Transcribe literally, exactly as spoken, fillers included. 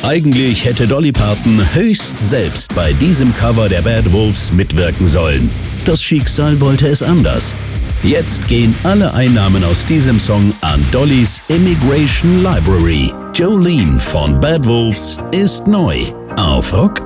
Eigentlich hätte Dolly Parton höchst selbst bei diesem Cover der Bad Wolves mitwirken sollen. Das Schicksal wollte es anders. Jetzt gehen alle Einnahmen aus diesem Song an Dollys Immigration Library. Jolene von Bad Wolves ist neu auf Rock